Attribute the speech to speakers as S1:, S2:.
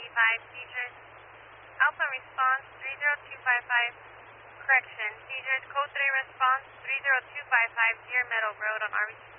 S1: Seizures. Alpha response 30255. Correction. Seizures code 3 response 30255 Deer Meadow Road on RBC